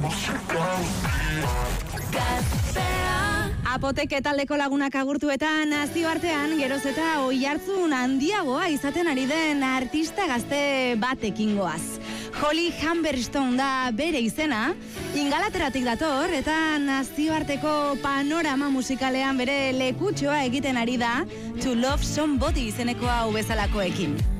Apoteke taldeko lagunak agurtu eta nazioartean geroz eta oihartzun handiagoa izaten ari den artista gazte batekin goaz. Holly Humberstone da bere izena, Ingalateratik dator eta nazioarteko panorama musikalean bere lekutxoa egiten ari da To Love Somebody izeneko hau bezalakoekin.